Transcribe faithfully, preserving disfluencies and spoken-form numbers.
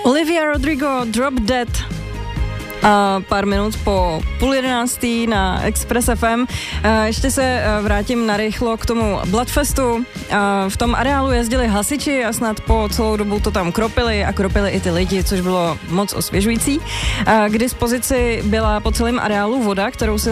Olivia Rodrigo, Drop Dead. A pár minut po půl jedenáctý na Express F M. Ještě se vrátím narychlo k tomu Bloodfestu. V tom areálu jezdili hasiči a snad po celou dobu to tam kropili a kropili i ty lidi, což bylo moc osvěžující. K dispozici byla po celém areálu voda, kterou se